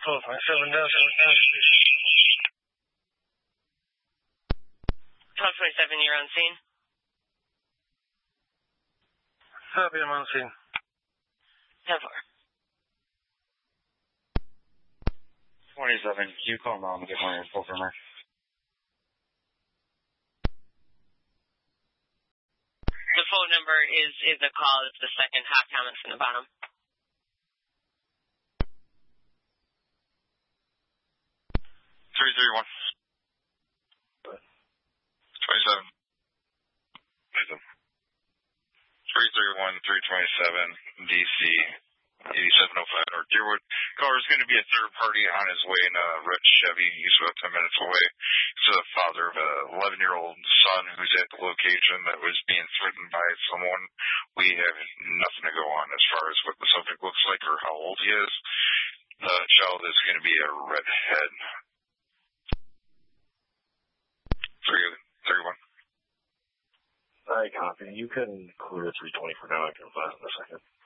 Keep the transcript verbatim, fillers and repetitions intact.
twelve twenty-seven Delta. twelve twenty-seven, you're on scene. Copy, I'm on scene. ten four. twenty-seven, you call mom and get my info from her. The phone number is, is the call. It's the second hot comment from the bottom. three three one. twenty-seven. three three one, three twenty-seven, D C, eighty-seven oh five North Deerwood. Caller is going to be a third party on his way in a red Chevy. He's about ten minutes away. He's the father of an eleven-year-old son who's at the location that was being threatened by someone. We have nothing to go on as far as what the subject looks like or how old he is. The child is going to be a redhead. three three one. I copy. You can clear three twenty for now. I can flash in a second.